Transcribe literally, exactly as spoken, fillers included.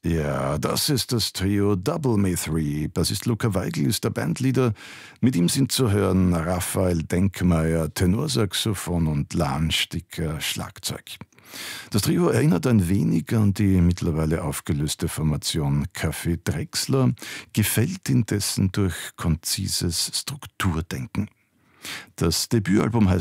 Ja, das ist das Trio Double Me Three. Bassist Luca Weigl ist der Bandleader. Mit ihm sind zu hören Raphael Denkmeier, Tenorsaxophon und Lan Sticker, Schlagzeug. Das Trio erinnert ein wenig an die mittlerweile aufgelöste Formation Café Drechsler, gefällt indessen durch konzises Strukturdenken. Das Debütalbum heißt